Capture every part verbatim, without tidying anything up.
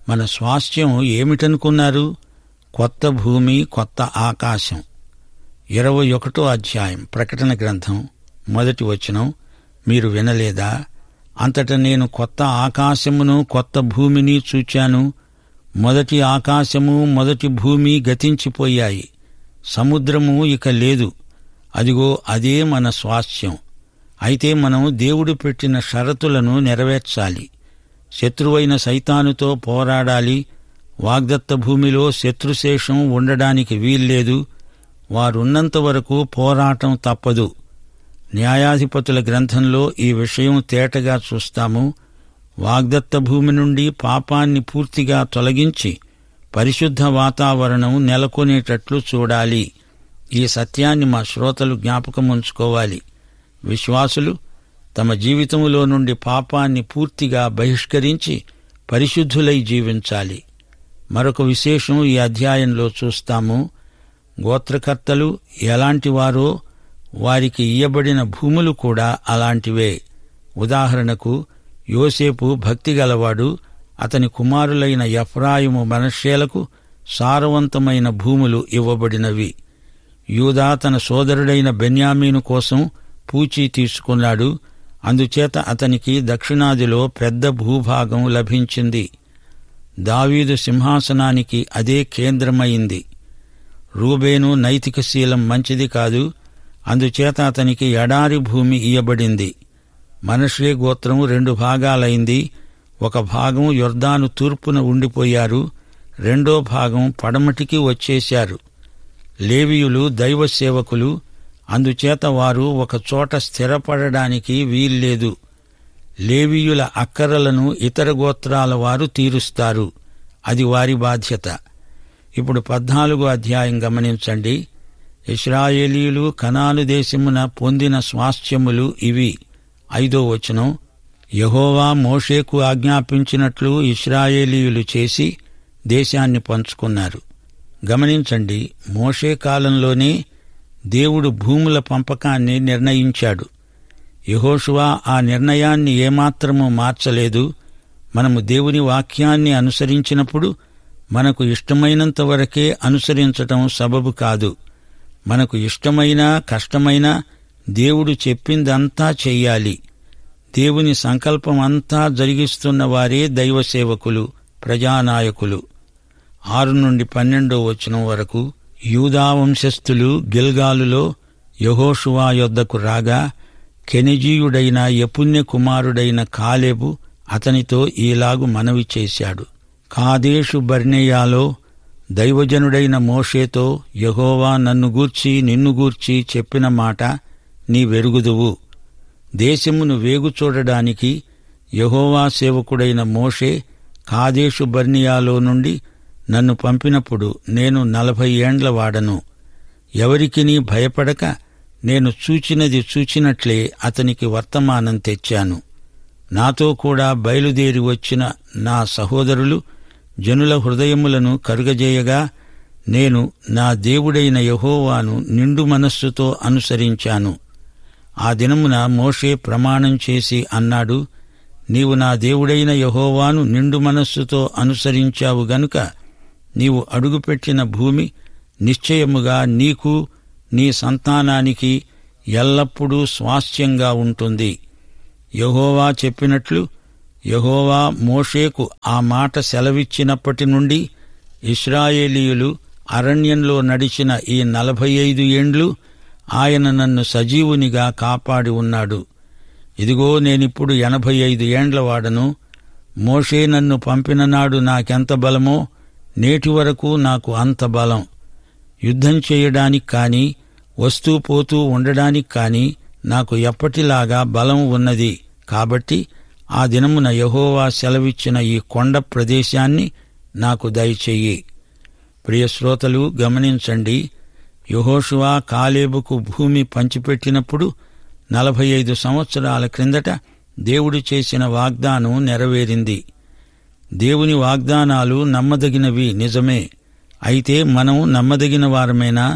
మన స్వాస్థ్యం ఏమిటనుకున్నారు? కొత్త భూమి, కొత్త ఆకాశం. ఇరవై ఒకటో అధ్యాయం ప్రకటన గ్రంథం మొదటి వచనం. మీరు వినలేదా? అంతట నేను కొత్త ఆకాశమును కొత్త భూమిని చూచాను. మొదటి ఆకాశము మొదటి భూమి గతించిపోయాయి, సముద్రము ఇక లేదు. అదిగో అదే మన స్వాస్థ్యం. అయితే మనం దేవుడు పెట్టిన షరతులను నెరవేర్చాలి. శత్రువైన సైతానుతో పోరాడాలి. వాగ్దత్త భూమిలో శత్రుశేషం ఉండడానికి వీల్లేదు. వారున్నంత వరకు పోరాటం తప్పదు. న్యాయాధిపతుల గ్రంథంలో ఈ విషయం తేటగా చూస్తాము. వాగ్దత్త భూమి నుండి పాపాన్ని పూర్తిగా తొలగించి పరిశుద్ధ వాతావరణం నెలకొనేటట్లు చూడాలి. ఈ సత్యాన్ని మా శ్రోతలు జ్ఞాపకముంచుకోవాలి. విశ్వాసులు తమ జీవితంలో నుండి పాపాన్ని పూర్తిగా బహిష్కరించి పరిశుద్ధులై జీవించాలి. మరొక విశేషం ఈ అధ్యాయంలో చూస్తాము. గోత్రకర్తలు ఎలాంటివారో వారికి ఇయ్యబడిన భూములు కూడా అలాంటివే. ఉదాహరణకు యోసేపు భక్తిగలవాడు. అతని కుమారులైన ఎఫ్రాయిము, మనష్షేలకు సారవంతమైన భూములు ఇవ్వబడినవి. యూదా తన సోదరుడైన బెన్యామీను కోసం పూచీ తీసుకున్నాడు. అందుచేత అతనికి దక్షిణాదిలో పెద్ద భూభాగం లభించింది. దావీదు సింహాసనానికి అదే కేంద్రమైంది. రూబేను నైతికశీలం మంచిది కాదు. అందుచేత అతనికి ఎడారి భూమి ఇయ్యబడింది. మనష్షే గోత్రం రెండు భాగాలైంది. ఒక భాగం యొర్దాను తూర్పున ఉండిపోయారు, రెండో భాగం పడమటికి వచ్చేశారు. లేవీయులు దైవ సేవకులు. అందుచేత వారు ఒక చోట స్థిరపడడానికి వీల్లేదు. లేవీయుల అక్కరలను ఇతర గోత్రాల వారు తీరుస్తారు. అది వారి బాధ్యత. ఇప్పుడు పద్నాలుగో అధ్యాయం గమనించండి. ఇశ్రాయేలీయులు కనాను దేశమున పొందిన స్వాస్థ్యములు ఇవి. ఐదో వచనం. యెహోవా మోషేకు ఆజ్ఞాపించినట్లు ఇశ్రాయేలీయులు చేసి దేశాన్ని పంచుకున్నారు. గమనించండి, మోషే కాలంలోనే దేవుడు భూముల పంపకాన్ని నిర్ణయించాడు. యెహోషువ ఆ నిర్ణయాన్ని ఏమాత్రమూ మార్చలేదు. మనము దేవుని వాక్యాన్ని అనుసరించినప్పుడు మనకు ఇష్టమైనంత వరకే అనుసరించటం సబబు కాదు. మనకు ఇష్టమైనా కష్టమైనా దేవుడు చెప్పిందంతా చెయ్యాలి. దేవుని సంకల్పం అంతా జరిగిస్తున్న వారే దైవ సేవకులు, ప్రజానాయకులు. ఆరు నుండి పన్నెండో వచనం వరకు. యూదా వంశస్థులు గిల్గాలులో యెహోషువ యొద్దకు రాగా, కెనెజీయుడైన యెఫున్నె కుమారుడైన కాలేబు అతనితో ఈలాగు మనవి చేశాడు. కాదేషు బర్నేయాలో దైవజనుడైన మోషేతో యెహోవా నన్ను గూర్చి నిన్ను గూర్చి చెప్పిన మాట నీవెరుగుదువు. దేశమును వేగు చూడడానికి యెహోవా సేవకుడైన మోషే కాదేషు బర్నియాలో నుండి నన్ను పంపినప్పుడు నేను నలభై ఏండ్ల వాడను. ఎవరికినీ భయపడక నేను చూచినది చూచినట్లే అతనికి వర్తమానం తెచ్చాను. నాతో కూడా బయలుదేరి వచ్చిన నా సహోదరులు జనుల హృదయములను కరుగజేయగా నేను నా దేవుడైన యెహోవాను నిండు మనస్సుతో అనుసరించాను. ఆ దినమున మోషే ప్రమాణం చేసి అన్నాడు, నీవు నా దేవుడైన యెహోవాను నిండు మనస్సుతో అనుసరించావు గనుక నీవు అడుగుపెట్టిన భూమి నిశ్చయముగా నీకు నీ సంతానానికి ఎల్లప్పుడూ స్వాస్థ్యంగా ఉంటుంది. యెహోవా చెప్పినట్లు యెహోవా మోషేకు ఆ మాట సెలవిచ్చినప్పటి నుండి ఇశ్రాయేలీయులు అరణ్యంలో నడిచిన ఈ నలభై ఐదు ఏండ్లు ఆయన నన్ను సజీవునిగా కాపాడి ఉన్నాడు. ఇదిగో నేనిప్పుడు ఎనభై ఐదు ఏండ్ల వాడను. మోషే నన్ను పంపిననాడు నాకెంత బలమో నేటి వరకు నాకు అంత బలం. యుద్ధం చేయడానికి కానీ వస్తూ పోతూ ఉండడానికి కానీ నాకు ఎప్పటిలాగా బలం ఉన్నది. కాబట్టి ఆ దినమున యెహోవా సెలవిచ్చిన ఈ కొండ ప్రదేశాన్ని నాకు దయచెయ్యి. ప్రియశ్రోతలు గమనించండి, యెహోషువ కాలేబుకు భూమి పంచిపెట్టినప్పుడు నలభై ఐదు సంవత్సరాల క్రిందట దేవుడు చేసిన వాగ్దానం నెరవేరింది. దేవుని వాగ్దానాలు నమ్మదగినవి, నిజమే. అయితే మనం నమ్మదగిన వారమేనా?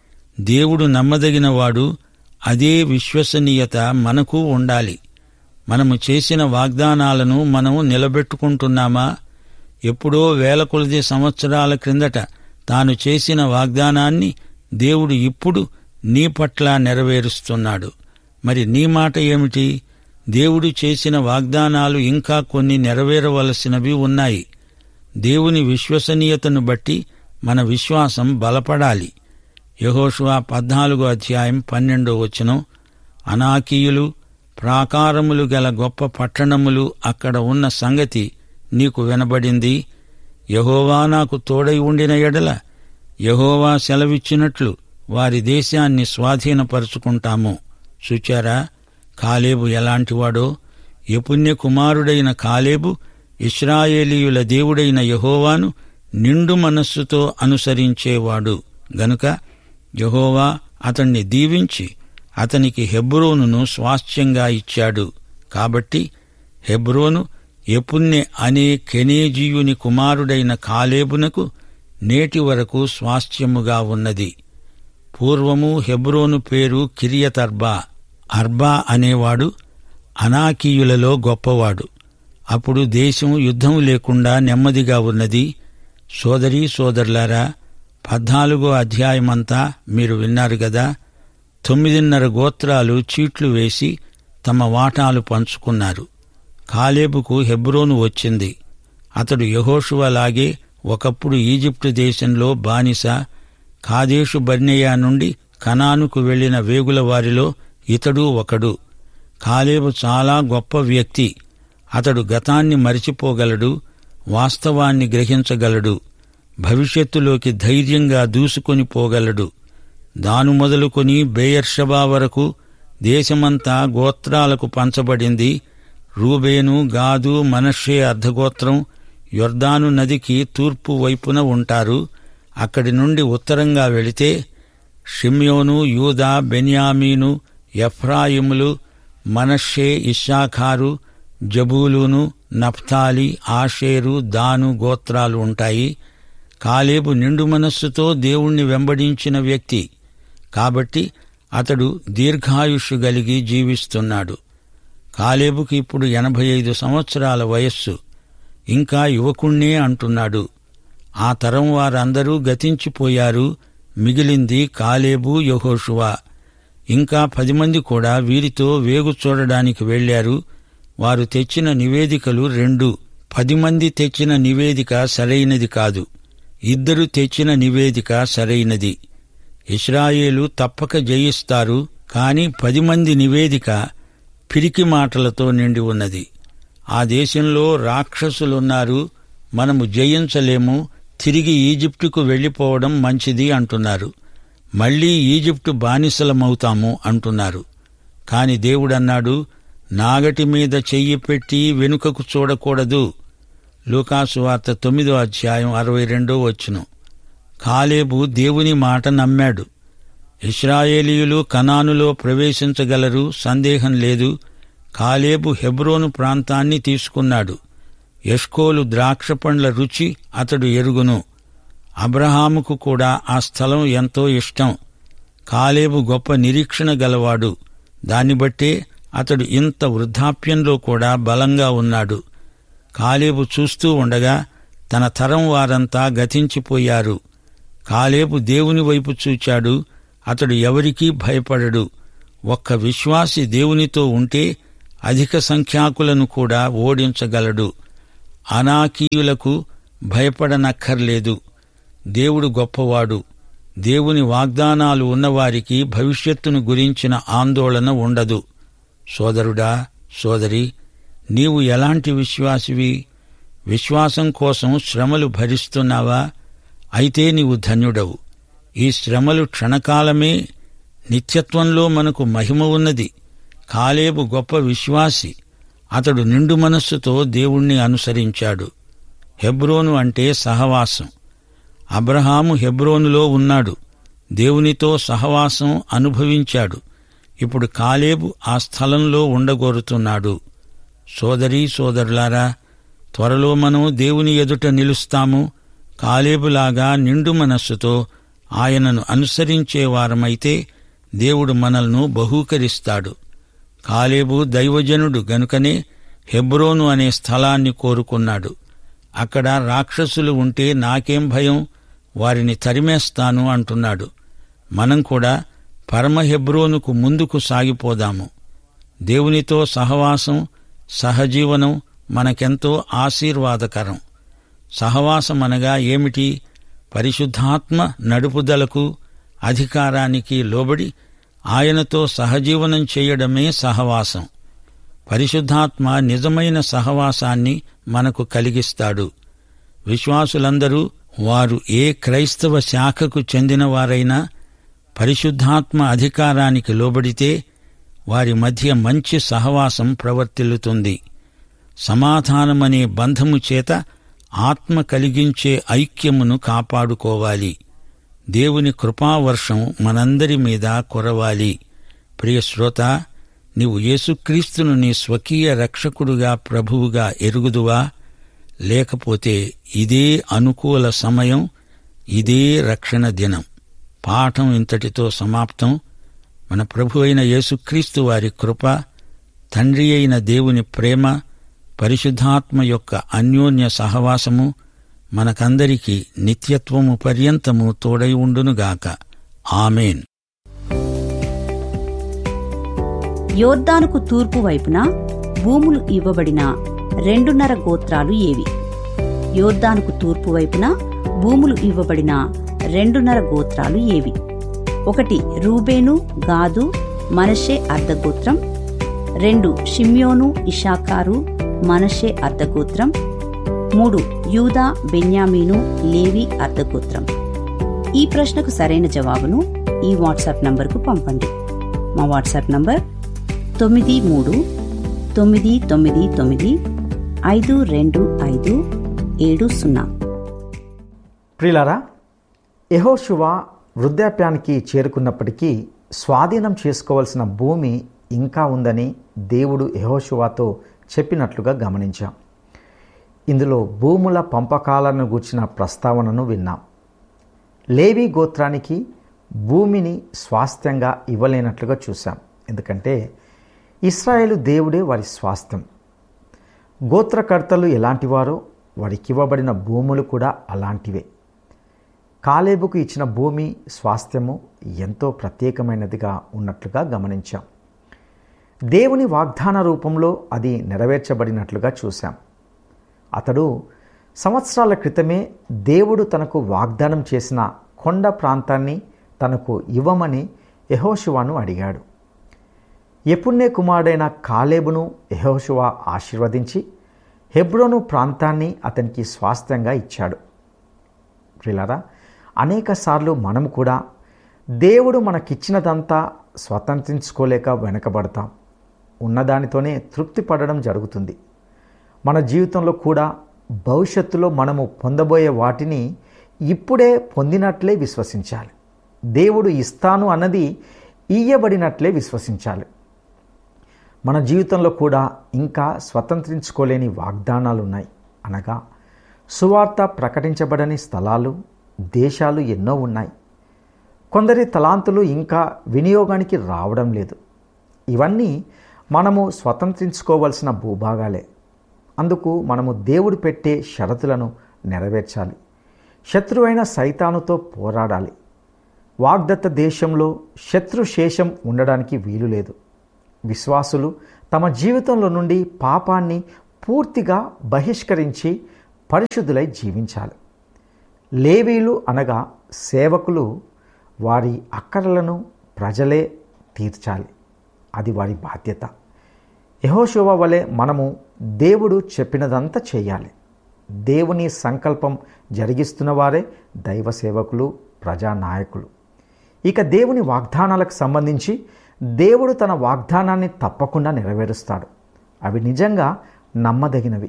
దేవుడు నమ్మదగినవాడు. అదే విశ్వసనీయత మనకు ఉండాలి. మనము చేసిన వాగ్దానాలను మనం నిలబెట్టుకుంటున్నామా? ఎప్పుడో వేల కొలది సంవత్సరాల క్రిందట తాను చేసిన వాగ్దానాన్ని దేవుడు ఇప్పుడు నీ పట్ల నెరవేరుస్తున్నాడు. మరి నీ మాట ఏమిటి? దేవుడు చేసిన వాగ్దానాలు ఇంకా కొన్ని నెరవేరవలసినవి ఉన్నాయి. దేవుని విశ్వసనీయతను బట్టి మన విశ్వాసం బలపడాలి. యెహోషువ పద్నాలుగో అధ్యాయం పన్నెండో వచనం, అనాకీయులు, ప్రాకారములు గల గొప్ప పట్టణములు అక్కడ ఉన్న సంగతి నీకు వినబడింది. యెహోవా నాకు తోడై ఉండిన ఎడల యెహోవా సెలవిచ్చినట్లు వారి దేశాన్ని స్వాధీనపరుచుకుంటాము. చూచారా కాలేబు ఎలాంటివాడో? యెఫున్నె కుమారుడైన కాలేబు ఇశ్రాయేలీయుల దేవుడైన యెహోవాను నిండు మనస్సుతో అనుసరించేవాడు గనుక యెహోవా అతణ్ణి దీవించి అతనికి హెబ్రోనును స్వాస్థ్యంగా ఇచ్చాడు. కాబట్టి హెబ్రోను యెఫున్నె అనే కెనేజీయుని కుమారుడైన కాలేబునకు నేటి వరకు స్వాస్థ్యముగా ఉన్నది. పూర్వము హెబ్రోను పేరు కిరియతర్బా. అర్బా అనేవాడు అనాకీయులలో గొప్పవాడు. అప్పుడు దేశం యుద్ధం లేకుండా నెమ్మదిగా ఉన్నది. సోదరీ సోదరులారా, పద్నాలుగో అధ్యాయమంతా మీరు విన్నారు గదా. తొమ్మిదిన్నర గోత్రాలు చీట్లు వేసి తమ వాటాలు పంచుకున్నారు. కాలేబుకు హెబ్రోను వచ్చింది. అతడు యెహోషువలాగే ఒకప్పుడు ఈజిప్టు దేశంలో బానిస. కాదేషు బర్నేయ నుండి కనానుకు వెళ్లిన వేగుల వారిలో ఇతడు ఒకడు. కాలేబు చాలా గొప్ప వ్యక్తి. అతడు గతాన్ని మరిచిపోగలడు, వాస్తవాన్ని గ్రహించగలడు, భవిష్యత్తులోకి ధైర్యంగా దూసుకొని పోగలడు. దాను మొదలుకొని బెయేర్షెబా వరకు దేశమంతా గోత్రాలకు పంచబడింది. రూబేను, గాదు, మనష్షే అర్ధగోత్రం యొర్దాను నదికి తూర్పు వైపున ఉంటారు. అక్కడి నుండి ఉత్తరంగా వెళితే షిమ్యోను, యూదా, బెన్యామీను, ఎఫ్రాయిములు, మనష్షే, ఇశ్శాఖారు, జబూలూను, నఫ్తాలి, ఆషేరు, దాను గోత్రాలు ఉంటాయి. కాలేబు నిండు మనస్సుతో దేవుణ్ణి వెంబడించిన వ్యక్తి కాబట్టి అతడు దీర్ఘాయుష్షు గలిగి జీవిస్తున్నాడు. కాలేబుకి ఇప్పుడు ఎనభై ఐదు సంవత్సరాల వయస్సు. ఇంకా యువకుణ్ణే అంటున్నాడు. ఆ తరం వారందరూ గతించిపోయారు. మిగిలింది కాలేబు, యెహోషువ. ఇంకా పది మంది కూడా వీరితో వేగు చూడడానికి వెళ్లారు. వారు తెచ్చిన నివేదికలు రెండు. పది మంది తెచ్చిన నివేదిక సరైనది కాదు. ఇద్దరు తెచ్చిన నివేదిక సరైనది. ఇశ్రాయేలు తప్పక జయిస్తారు. కాని పది మంది నివేదిక పిరికి మాటలతో నిండి ఉన్నది. ఆ దేశంలో రాక్షసులున్నారు, మనము జయించలేము, తిరిగి ఈజిప్టుకు వెళ్లిపోవడం మంచిది అంటున్నారు. మళ్లీ ఈజిప్టు బానిసలమవుతాము అంటున్నారు. కాని దేవుడన్నాడు, నాగటి మీద చెయ్యి పెట్టి వెనుకకు చూడకూడదు. లూకాసు వార్త తొమ్మిదో అధ్యాయం అరవై రెండో వచనం. కాలేబు దేవుని మాట నమ్మాడు. ఇశ్రాయేలీయులు కనానులో ప్రవేశించగలరు, సందేహం లేదు. కాలేబు హెబ్రోను ప్రాంతాన్ని తీసుకున్నాడు. ఎష్కోలు ద్రాక్ష పండ్ల రుచి అతడు ఎరుగును. అబ్రహాముకు కూడా ఆ స్థలం ఎంతో ఇష్టం. కాలేబు గొప్ప నిరీక్షణ గలవాడు. దాన్ని బట్టే అతడు ఇంత వృద్ధాప్యంలో కూడా బలంగా ఉన్నాడు. కాలేబు చూస్తూ ఉండగా తన తరం వారంతా గతించిపోయారు. కాలేబు దేవుని వైపు చూచాడు. అతడు ఎవరికీ భయపడడు. ఒక్క విశ్వాసి దేవునితో ఉంటే అధిక సంఖ్యాకులను కూడా ఓడించగలడు. అనాకీయులకు భయపడనక్కర్లేదు. దేవుడు గొప్పవాడు. దేవుని వాగ్దానాలు ఉన్నవారికి భవిష్యత్తును గురించిన ఆందోళన ఉండదు. సోదరుడా, సోదరి, నీవు ఎలాంటి విశ్వాసివి? విశ్వాసం కోసం శ్రమలు భరిస్తున్నావా? అయితే నీవు ధన్యుడవు. ఈ శ్రమలు క్షణకాలమే. నిత్యత్వంలో మనకు మహిమ ఉన్నది. కాలేబు గొప్ప విశ్వాసి. అతడు నిండు మనస్సుతో దేవుణ్ణి అనుసరించాడు. హెబ్రోను అంటే సహవాసం. అబ్రహాము హెబ్రోనులో ఉన్నాడు. దేవునితో సహవాసం అనుభవించాడు. ఇప్పుడు కాలేబు ఆ స్థలంలో ఉండగోరుతున్నాడు. సోదరీ సోదరులారా, త్వరలో మనం దేవుని ఎదుట నిలుస్తాము. కాలేబులాగా నిండు మనస్సుతో ఆయనను అనుసరించేవారమైతే దేవుడు మనల్ని బహూకరిస్తాడు. కాలేబు దైవజనుడు గనుకనే హెబ్రోను అనే స్థలాన్ని కోరుకున్నాడు. అక్కడ రాక్షసులు ఉంటే నాకేం భయం, వారిని తరిమేస్తాను అంటున్నాడు. మనం కూడా పరమ హెబ్రోనుకు ముందుకు సాగిపోదాము. దేవునితో సహవాసం, సహజీవనం మనకెంతో ఆశీర్వాదకరం. సహవాసమనగా ఏమిటి? పరిశుద్ధాత్మ నడుపుదలకు, అధికారానికి లోబడి ఆయనతో సహజీవనం చేయడమే సహవాసం. పరిశుద్ధాత్మ నిజమైన సహవాసాన్ని మనకు కలిగిస్తాడు. విశ్వాసులందరూ, వారు ఏ క్రైస్తవ శాఖకు చెందినవారైనా పరిశుద్ధాత్మ అధికారానికి లోబడితే వారి మధ్య మంచి సహవాసం ప్రవర్తిల్లుతుంది. సమాధానమనే బంధము చేత ఆత్మ కలిగించే ఐక్యమును కాపాడుకోవాలి. దేవుని కృపావర్షం మనందరి మీద కురవాలి. ప్రియ శ్రోత, నీవు యేసుక్రీస్తును నీ స్వకీయ రక్షకుడుగా, ప్రభువుగా ఎరుగుదువా? లేకపోతే ఇదే అనుకూల సమయం, ఇదే రక్షణ దినం. పాఠం ఇంతటితో సమాప్తం. మన ప్రభు అయిన యేసుక్రీస్తు వారి కృప, తండ్రి అయిన దేవుని ప్రేమ, పరిశుద్ధాత్మ యొక్క అన్యోన్య సహవాసము మనకందరికీ నిత్యత్వము పర్యంతము తోడై ఉండునుగాక. ఆమేన్. యోర్దానుకు తూర్పు వైపున భూములు ఇవ్వబడిన రెండున్నర గోత్రాలు ఏవి? యోర్దానుకు తూర్పు వైపున భూములు ఇవ్వబడిన రెండున్నర గోత్రాలు ఏవి? ఒకటి రూబేను, గాదు, మనషే అర్ధగోత్రం. రెండు షిమ్యోను, ఇషాకారు, మనషే అర్ధగోత్రం. మూడు యూదా, బెన్యామీను, లేవి అర్ధగోత్రం. ఈ ప్రశ్నకు సరైన జవాబును ఈ వాట్సాప్ నంబర్కు పంపండి. మా వాట్సాప్ నంబర్ తొమ్మిది మూడు తొమ్మిది తొమ్మిది తొమ్మిది ఐదు రెండు ఐదు ఏడు సున్నా. ప్రియులారా, యెహోషువ వృద్ధాప్యానికి చేరుకున్నప్పటికీ స్వాధీనం చేసుకోవాల్సిన భూమి ఇంకా ఉందని దేవుడు యెహోషువతో చెప్పినట్లుగా గమనించాం. ఇందులో భూముల పంపకాలను గూర్చిన ప్రస్తావనను విన్నాం. లేవి గోత్రానికి భూమిని స్వాస్థ్యంగా ఇవ్వలేనట్లుగా చూశాం. ఎందుకంటే ఇశ్రాయేలు దేవుడే వారి స్వాస్థ్యం. గోత్రకర్తలు ఎలాంటివారో వారికి ఇవ్వబడిన భూములు కూడా అలాంటివే. కాలేబుకు ఇచ్చిన భూమి స్వాస్థ్యము ఎంతో ప్రత్యేకమైనదిగా ఉన్నట్లుగా గమనించాం. దేవుని వాగ్దాన రూపంలో అది నెరవేర్చబడినట్లుగా చూశాం. అతడు సంవత్సరాల క్రితమే దేవుడు తనకు వాగ్దానం చేసిన కొండ ప్రాంతాన్ని తనకు ఇవ్వమని యెహోషువను అడిగాడు. యెఫున్నె కుమారుడైన కాలేబును యెహోషువ ఆశీర్వదించి హెబ్రోను ప్రాంతాన్ని అతనికి స్వాస్థ్యంగా ఇచ్చాడు. ప్రియులారా, అనేక సార్లు మనం కూడా దేవుడు మనకిచ్చినదంతా స్వతంత్రించుకోలేక వెనకబడతాం. ఉన్నదానితోనే తృప్తి పడడం జరుగుతుంది. మన జీవితంలో కూడా భవిష్యత్తులో మనము పొందబోయే వాటిని ఇప్పుడే పొందినట్లే విశ్వసించాలి. దేవుడు ఇస్తాను అన్నది ఇయ్యబడినట్లే విశ్వసించాలి. మన జీవితంలో కూడా ఇంకా స్వతంత్రించుకోలేని వాగ్దానాలు ఉన్నాయి. అనగా సువార్త ప్రకటించబడని స్థలాలు, దేశాలు ఎన్నో ఉన్నాయి. కొందరి తలాంతులు ఇంకా వినియోగానికి రావడం లేదు. ఇవన్నీ మనము స్వతంత్రించుకోవలసిన భూభాగాలే. అందుకు మనము దేవుడు పెట్టే షరతులను నెరవేర్చాలి. శత్రువైన సైతానుతో పోరాడాలి. వాగ్దత్త దేశంలో శత్రుశేషం ఉండడానికి వీలు లేదు. విశ్వాసులు తమ జీవితంలో నుండి పాపాన్ని పూర్తిగా బహిష్కరించి పరిశుద్ధులై జీవించాలి. లేవీలు అనగా సేవకులు వారి అక్కరలను ప్రజలే తీర్చాలి. అది వారి బాధ్యత. యెహోషువ వలె మనము దేవుడు చెప్పినదంతా చేయాలి. దేవుని సంకల్పం జరిగిస్తున్న వారే దైవ సేవకులు, ప్రజానాయకులు. ఇక దేవుని వాగ్దానాలకు సంబంధించి దేవుడు తన వాగ్దానాన్ని తప్పకుండా నెరవేరుస్తాడు. అవి నిజంగా నమ్మదగినవి.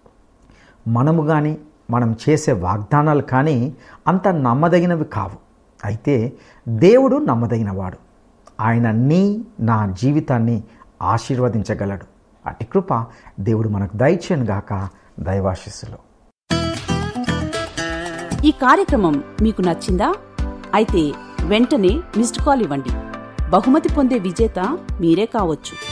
మనము కానీ మనం చేసే వాగ్దానాలు కానీ అంత నమ్మదగినవి కావు. అయితే దేవుడు నమ్మదగినవాడు. ఆయన నీ నా జీవితాన్ని ఆశీర్వదించగలడు. అట్టి కృప దేవుడు మనకు దయచేయను గాక. దైవాశీస్సులు. ఈ కార్యక్రమం మీకు నచ్చిందా? అయితే వెంటనే మిస్డ్ కాల్ ఇవ్వండి. బహుమతి పొందే విజేత మీరే కావచ్చు.